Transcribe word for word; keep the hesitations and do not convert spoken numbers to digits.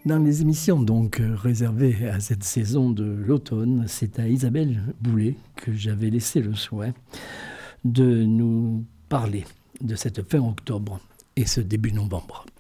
Dans les émissions donc réservées à cette saison de l'automne, c'est à Isabelle Boulay que j'avais laissé le soin de nous parler de cette fin octobre et ce début novembre.